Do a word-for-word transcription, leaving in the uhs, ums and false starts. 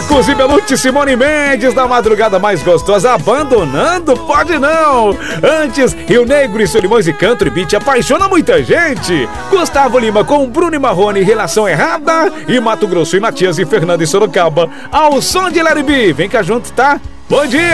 Marcos e Belucci, Simone Mendes, na madrugada mais gostosa, abandonando, pode não. Antes, Rio Negro e Solimões e Country Beat apaixona muita gente. Gustavo Lima com Bruno e Marrone, Relação Errada. E Mato Grosso e Matias e Fernando e Sorocaba, ao som de Larry B. Vem cá junto, tá? Bom dia!